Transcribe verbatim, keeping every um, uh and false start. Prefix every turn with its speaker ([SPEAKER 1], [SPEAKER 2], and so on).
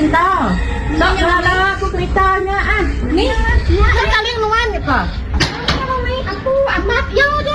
[SPEAKER 1] to. Sok lah aku ceritanya ah.
[SPEAKER 2] Ni, kan kalian nuan ya kak? Aku amat ya dia.